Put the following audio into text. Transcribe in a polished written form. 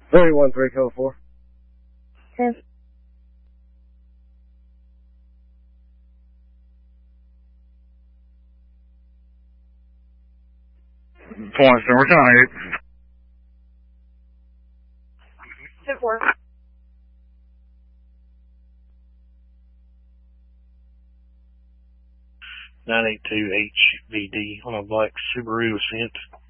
313 code 4. 10. Points, we're trying 4. 982 HVD on a black Subaru Ascent.